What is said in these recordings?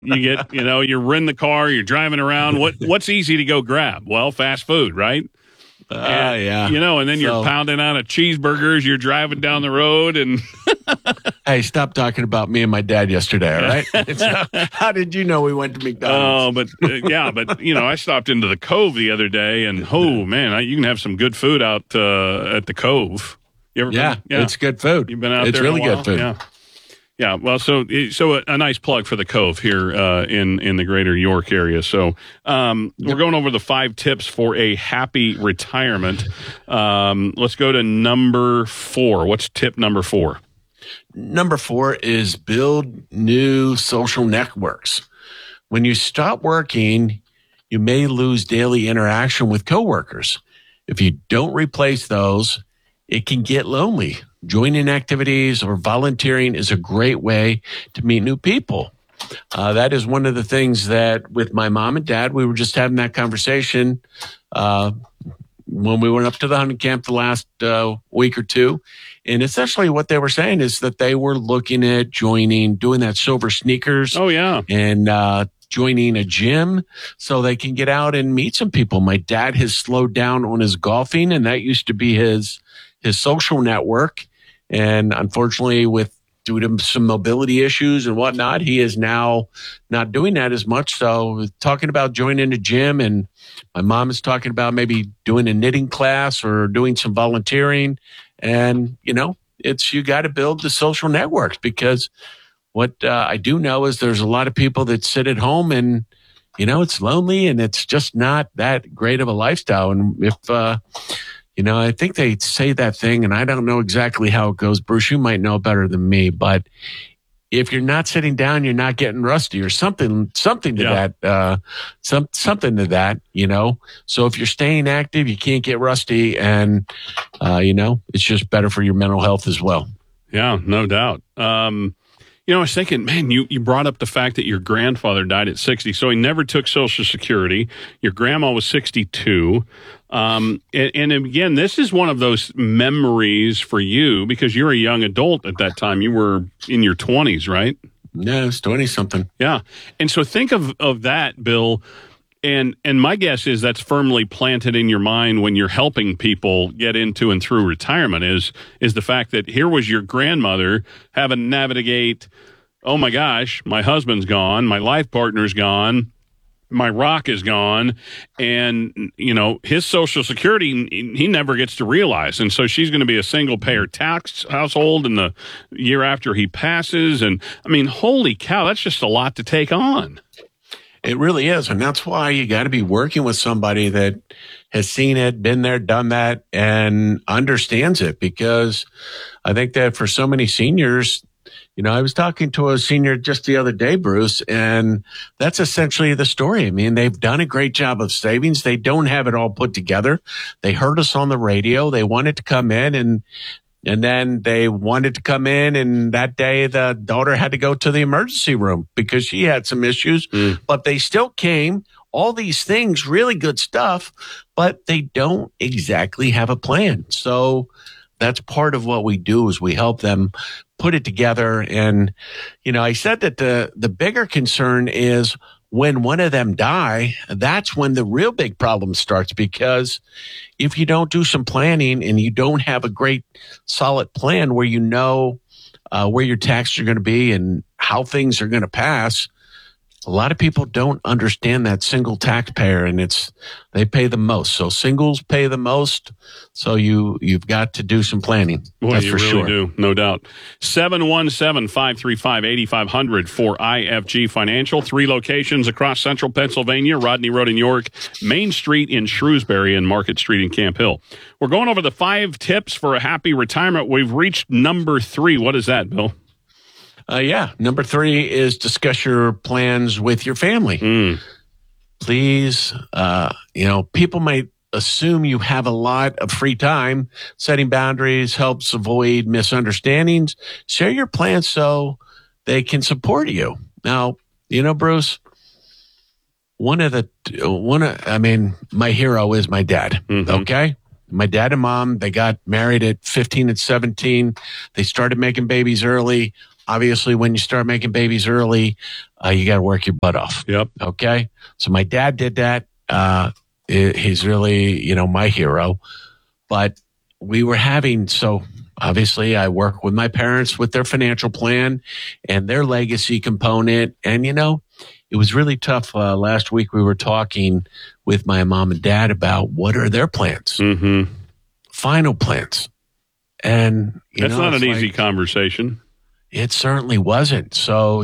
You get, you're in the car, you're driving around. What's easy to go grab? Well, fast food, right? Yeah. And then you're pounding on a cheeseburgers. You're driving down the road and. Hey, stop talking about me and my dad yesterday, all right? So, how did you know we went to McDonald's? Oh, but I stopped into the Cove the other day, and man, you can have some good food out at the Cove. You ever been? Yeah, it's good food. You've been out it's there? It's really good food. Yeah. Yeah, well, so a nice plug for the Cove here in the greater York area. So we're going over the 5 tips for a happy retirement. Let's go to number 4. What's tip number 4? Number 4 is build new social networks. When you stop working, you may lose daily interaction with coworkers. If you don't replace those, it can get lonely. Joining activities or volunteering is a great way to meet new people. That is one of the things that with my mom and dad, we were just having that conversation when we went up to the hunting camp the last week or two. And essentially what they were saying is that they were looking at doing that silver sneakers. Oh, yeah. And joining a gym so they can get out and meet some people. My dad has slowed down on his golfing, and that used to be his social network. And unfortunately, due to some mobility issues and whatnot, he is now not doing that as much. So talking about joining a gym, and my mom is talking about maybe doing a knitting class or doing some volunteering. And, you got to build the social networks, because what I do know is there's a lot of people that sit at home and, it's lonely and it's just not that great of a lifestyle. And if, I think they say that thing, and I don't know exactly how it goes. Bruce, you might know better than me, but if you're not sitting down, you're not getting rusty or something to that, something to that, So if you're staying active, you can't get rusty, and, it's just better for your mental health as well. Yeah, no doubt. I was thinking, man, you brought up the fact that your grandfather died at 60, so he never took Social Security. Your grandma was 62. And again, this is one of those memories for you because you're a young adult at that time. You were in your 20s, right? Yeah, I was 20-something. Yeah. And so think of that, Bill. And my guess is that's firmly planted in your mind when you're helping people get into and through retirement is the fact that here was your grandmother having to navigate, oh my gosh, my husband's gone, my life partner's gone, my rock is gone, and, his Social Security, he never gets to realize. And so she's going to be a single payer tax household in the year after he passes. And I mean, holy cow, that's just a lot to take on. It really is. And that's why you got to be working with somebody that has seen it, been there, done that, and understands it. Because I think that for so many seniors, I was talking to a senior just the other day, Bruce, and that's essentially the story. I mean, they've done a great job of savings. They don't have it all put together. They heard us on the radio. They wanted to come in and then they wanted to come in, and that day the daughter had to go to the emergency room because she had some issues, but they still came. All these things, really good stuff, but they don't exactly have a plan. So that's part of what we do is we help them put it together. And, I said that the bigger concern is when one of them die, that's when the real big problem starts, because if you don't do some planning and you don't have a great solid plan where where your taxes are going to be and how things are going to pass, a lot of people don't understand that single taxpayer, and they pay the most. So singles pay the most. So you've got to do some planning. Boy, that's you for really sure. do, no doubt. 717-535-8500 for IFG Financial. 3 locations across central Pennsylvania: Rodney Road in York, Main Street in Shrewsbury, and Market Street in Camp Hill. We're going over the 5 tips for a happy retirement. We've reached number 3. What is that, Bill? Number 3 is discuss your plans with your family. Please, people might assume you have a lot of free time. Setting boundaries helps avoid misunderstandings. Share your plans so they can support you. Now, Bruce, my hero is my dad. Okay. My dad and mom, they got married at 15 and 17. They started making babies early. Obviously, when you start making babies early, you got to work your butt off. Yep. Okay. So my dad did that. He's really, my hero. But we were so obviously I work with my parents with their financial plan and their legacy component. And, it was really tough. Last week we were talking with my mom and dad about what are their plans, final plans. And, that's not an easy conversation. It certainly wasn't. So,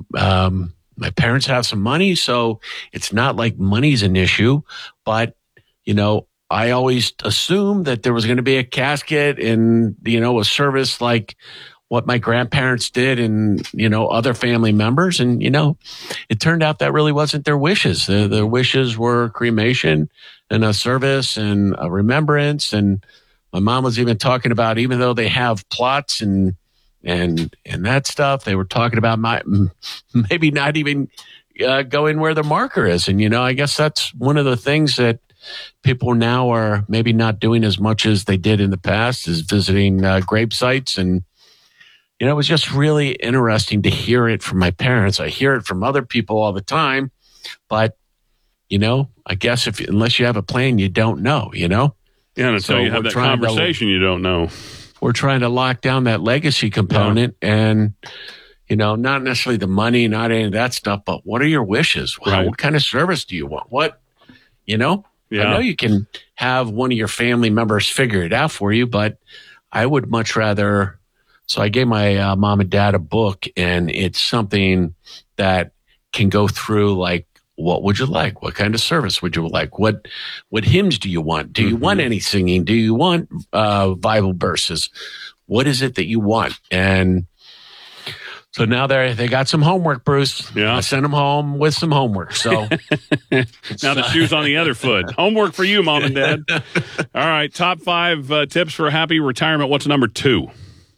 my parents have some money, so it's not like money's an issue, but, I always assumed that there was going to be a casket and, a service like what my grandparents did and, other family members. And, it turned out that really wasn't their wishes. Their wishes were cremation and a service and a remembrance. And my mom was even talking about, even though they have plots and that stuff, they were talking about maybe not even going where the marker is. And, I guess that's one of the things that people now are maybe not doing as much as they did in the past, is visiting grave sites. And, it was just really interesting to hear it from my parents. I hear it from other people all the time, but, I guess unless you have a plan, you don't know, Yeah, and until you have that conversation, you don't know. We're trying to lock down that legacy component and, not necessarily the money, not any of that stuff, but what are your wishes? Right. What kind of service do you want? What, Yeah. I know you can have one of your family members figure it out for you, but I would much rather. So I gave my mom and dad a book, and it's something that can go through like, what would you like? What kind of service would you like? What hymns do you want? Do you want any singing? Do you want Bible verses? What is it that you want? And so now they got some homework, Bruce. Yeah. I sent them home with some homework. So now the shoe's on the other foot. Homework for you, Mom and Dad. All right. Top 5 tips for a happy retirement. What's number 2?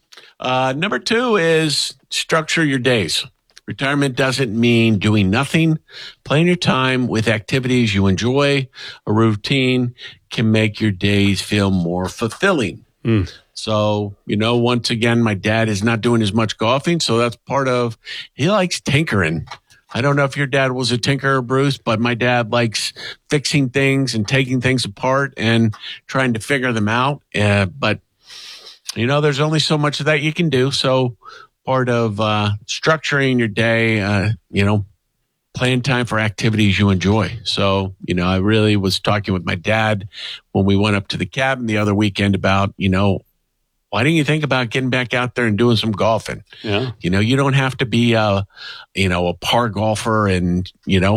Number 2 is structure your days. Retirement doesn't mean doing nothing. Playing your time with activities you enjoy. A routine can make your days feel more fulfilling. So, once again, my dad is not doing as much golfing. So that's he likes tinkering. I don't know if your dad was a tinkerer, Bruce, but my dad likes fixing things and taking things apart and trying to figure them out. But, there's only so much of that you can do. So part of structuring your day, plan time for activities you enjoy. So, I really was talking with my dad when we went up to the cabin the other weekend about, why didn't you think about getting back out there and doing some golfing? Yeah. You don't have to be a par golfer and,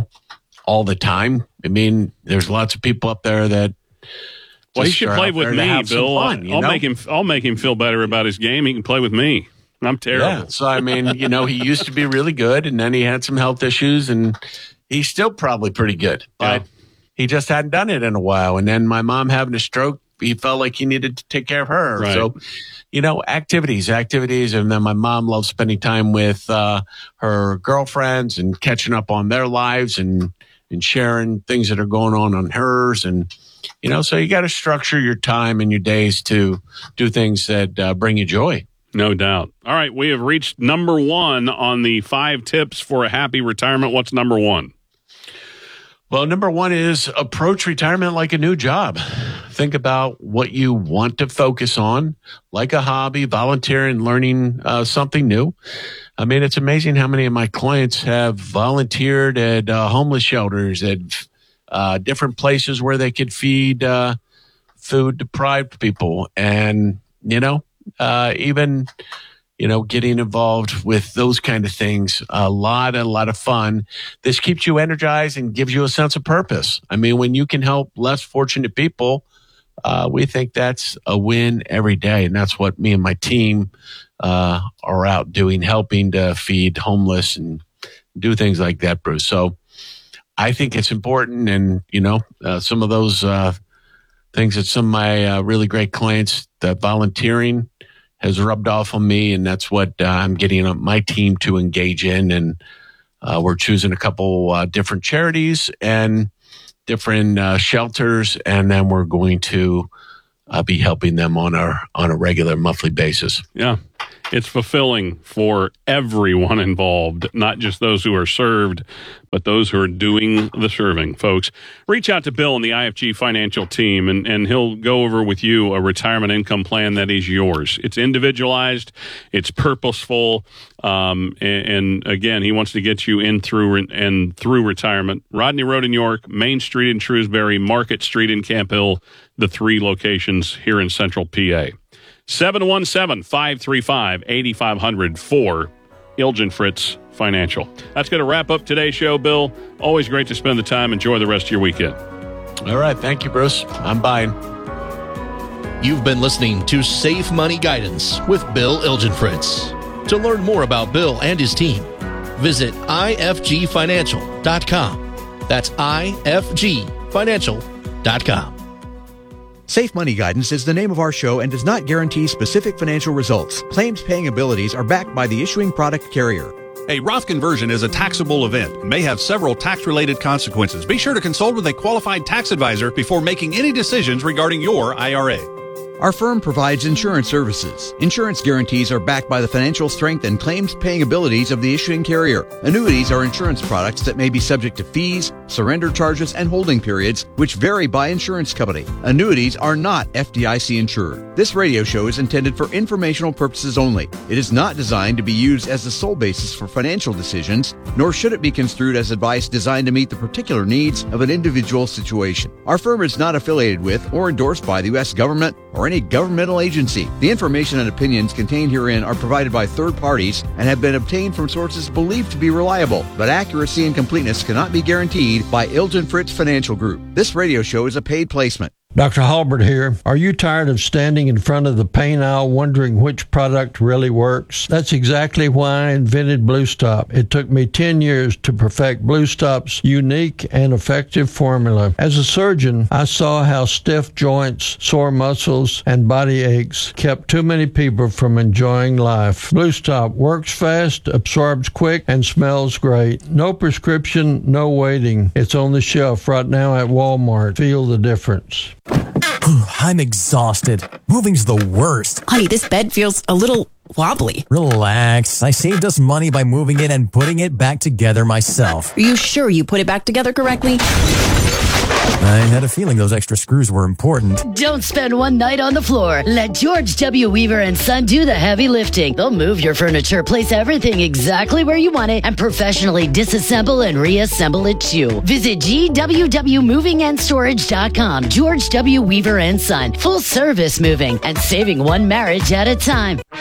all the time. I mean, there's lots of people up there that. Well, he should play with me, Bill. I'll make him feel better about his game. He can play with me. I'm terrible. Yeah. So, I mean, he used to be really good, and then he had some health issues, and he's still probably pretty good, but he just hadn't done it in a while. And then my mom having a stroke, he felt like he needed to take care of her. Right. So, activities. And then my mom loves spending time with her girlfriends and catching up on their lives and sharing things that are going on hers. And, so you got to structure your time and your days to do things that bring you joy. No doubt. All right. We have reached number 1 on the 5 tips for a happy retirement. What's number 1? Well, number 1 is approach retirement like a new job. Think about what you want to focus on, like a hobby, volunteering, learning something new. I mean, it's amazing how many of my clients have volunteered at homeless shelters, at different places where they could feed food deprived people. And, even, getting involved with those kind of things, a lot of fun. This keeps you energized and gives you a sense of purpose. I mean, when you can help less fortunate people, we think that's a win every day. And that's what me and my team are out doing, helping to feed homeless and do things like that, Bruce. So I think it's important. And, some of those things that some of my really great clients, that volunteering has rubbed off on me. And that's what I'm getting my team to engage in. And we're choosing a couple different charities and different shelters. And then we're going to be helping them on a regular monthly basis. Yeah. it's fulfilling for everyone involved, not just those who are served, but those who are doing the serving, folks. Reach out to Bill and the IFG financial team, and he'll go over with you a retirement income plan that is yours. It's individualized, it's purposeful, and again, he wants to get you in through retirement. Rodney Road in York, Main Street in Shrewsbury, Market Street in Camp Hill, the 3 locations here in Central PA. 717-535-8500 for Ilgen Fritz Financial. That's going to wrap up today's show, Bill. Always great to spend the time. Enjoy the rest of your weekend. All right. Thank you, Bruce. I'm buying. You've been listening to Safe Money Guidance with Bill Ilgen Fritz. To learn more about Bill and his team, visit ifgfinancial.com. That's ifgfinancial.com. Safe Money Guidance is the name of our show and does not guarantee specific financial results. Claims paying abilities are backed by the issuing product carrier. A Roth conversion is a taxable event and may have several tax-related consequences. Be sure to consult with a qualified tax advisor before making any decisions regarding your IRA. Our firm provides insurance services. Insurance guarantees are backed by the financial strength and claims-paying abilities of the issuing carrier. Annuities are insurance products that may be subject to fees, surrender charges, and holding periods, which vary by insurance company. Annuities are not FDIC insured. This radio show is intended for informational purposes only. It is not designed to be used as the sole basis for financial decisions, nor should it be construed as advice designed to meet the particular needs of an individual situation. Our firm is not affiliated with or endorsed by the U.S. government or any governmental agency. The information and opinions contained herein are provided by third parties and have been obtained from sources believed to be reliable, but accuracy and completeness cannot be guaranteed by Ilgen Fritz Financial Group. This radio show is a paid placement. Dr. Halbert here. Are you tired of standing in front of the paint aisle wondering which product really works? That's exactly why I invented Blue Stop. It took me 10 years to perfect Blue Stop's unique and effective formula. As a surgeon, I saw how stiff joints, sore muscles, and body aches kept too many people from enjoying life. Blue Stop works fast, absorbs quick, and smells great. No prescription, no waiting. It's on the shelf right now at Walmart. Feel the difference. I'm exhausted. Moving's the worst. Honey, this bed feels a little wobbly. Relax. I saved us money by moving it and putting it back together myself. Are you sure you put it back together correctly? I had a feeling those extra screws were important. Don't spend one night on the floor. Let George W. Weaver and Son do the heavy lifting. They'll move your furniture, place everything exactly where you want it, and professionally disassemble and reassemble it too. Visit GWWMovingAndStorage.com. George W. Weaver and Son. Full service moving and saving one marriage at a time.